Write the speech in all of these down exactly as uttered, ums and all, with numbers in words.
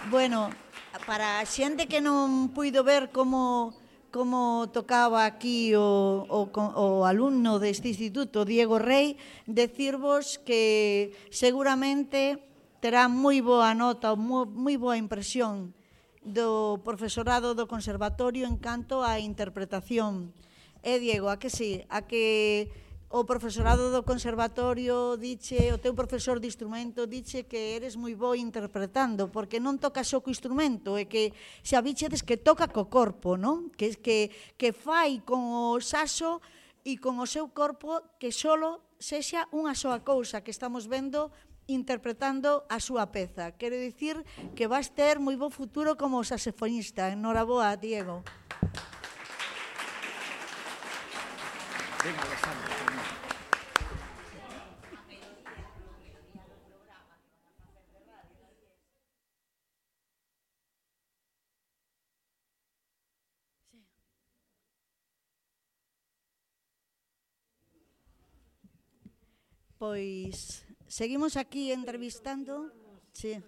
Bueno, para a xente que non puido ver como como tocaba aquí o, o, o alumno deste instituto, Diego Rey, decirvos que seguramente terá moi boa nota, moi, moi boa impresión do profesorado do conservatorio en canto á interpretación. E, Diego, a que sí? A que o profesorado do conservatorio diche, o teu profesor de instrumento diche que eres moi bo interpretando, porque non toca só co instrumento, e que xa bichedes que toca co corpo, non? Que, que, que fai con o saxo e con o seu corpo que solo sexa unha soa cousa que estamos vendo interpretando a súa peza. Quero dicir que vas ter moi bo futuro como saxofonista. Enhoraboa, Diego. Venga, Alejandro. Pois seguimos aquí entrevistando. Sí.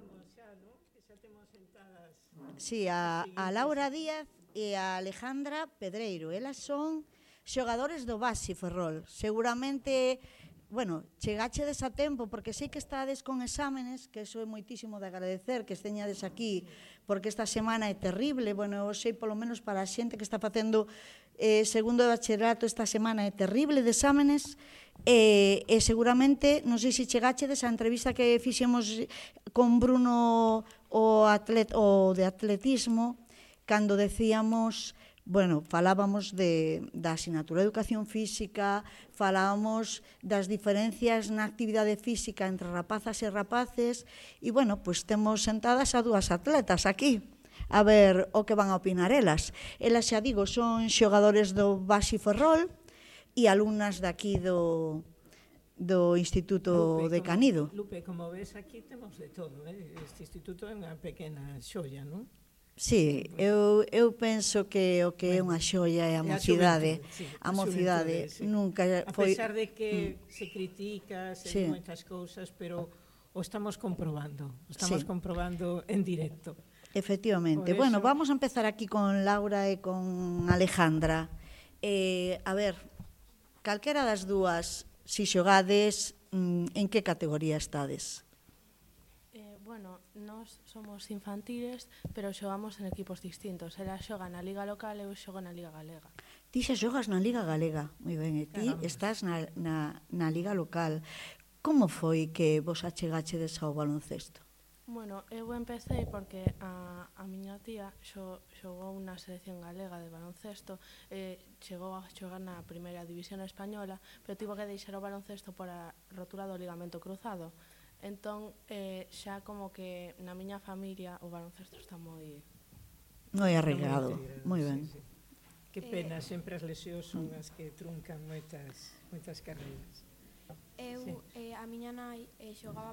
Sí, a, a Laura Díaz e a Alejandra Pedreiro. Elas son xogadores do Baxi Ferrol. Seguramente, bueno, chegachedes a tempo, porque sei que estades con exámenes, que eso é moitísimo de agradecer, que esteñades aquí, porque esta semana é terrible. Bueno, eu sei, polo menos para a xente que está facendo eh, segundo de bachillerato, esta semana é terrible de exámenes. E, e seguramente, non sei se chegachedes a entrevista que fixemos con Bruno o, atlet, o de atletismo, cando decíamos, bueno, falábamos de, da asignatura de educación física, falábamos das diferencias na actividade física entre rapazas e rapaces, e, bueno, pois temos sentadas a dúas atletas aquí, a ver o que van a opinar elas. Elas, xa digo, son xogadores do Baxi Ferrol, e alumnas daqui do, do Instituto Lupe, de como, Canido. Lupe, como ves, aquí temos de todo, eh? Este instituto é unha pequena xoia, non? Sí, eu, eu penso que o que é unha xoia é a mocidade. A mocidade nunca foi... A pesar de que se critica, se sí. moitas cousas, pero o estamos comprobando, o estamos sí. comprobando en directo. Efectivamente. Bueno, vamos a empezar aquí con Laura e con Alejandra. Eh, a ver, calquera das dúas, si xogades, en que categoría estades? Eh, bueno, nós somos infantiles, pero xogamos en equipos distintos. Ela xoga na Liga Local e eu xogo na Liga Galega. Ti xa xogas na Liga Galega, moi ben, e ti Caramba. Estás na, na, na Liga Local. Como foi que vos achegachedes ao baloncesto? Bueno, eu empecé porque a, a miña tía xo, xogou na selección galega de baloncesto, e chegou a xogar na primeira división española, pero tivo que deixar o baloncesto por a rotura do ligamento cruzado. Entón, eh, xa como que na miña familia o baloncesto está moi... Moi arreglado, moi ben. Sí, sí. Que pena, eh, sempre as lesións son as que truncan moitas, moitas carreiras. Eu, sí. eh, a miña nai eh, xogaba